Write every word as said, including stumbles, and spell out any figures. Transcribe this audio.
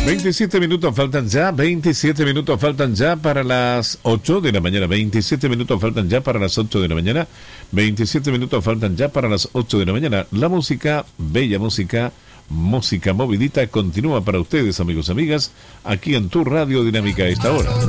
veintisiete minutos faltan ya, veintisiete minutos faltan ya para las ocho de la mañana, veintisiete minutos faltan ya para las ocho de la mañana, veintisiete minutos faltan ya para las ocho de la mañana. La música, bella música, música movidita, continúa para ustedes, amigos y amigas, aquí en tu Radio Dinámica a esta hora.